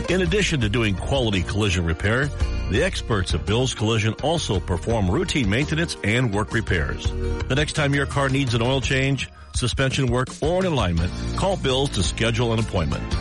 In addition to doing quality collision repair, the experts at Bill's Collision also perform routine maintenance and work repairs. The next time your car needs an oil change, suspension work, or an alignment, call Bill's to schedule an appointment.